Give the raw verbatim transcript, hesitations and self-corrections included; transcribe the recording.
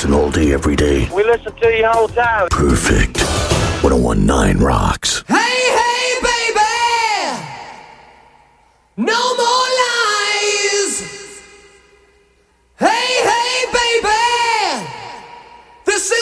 listen all day, every day. We listen to you all the time. Perfect. ten nineteen Rocks.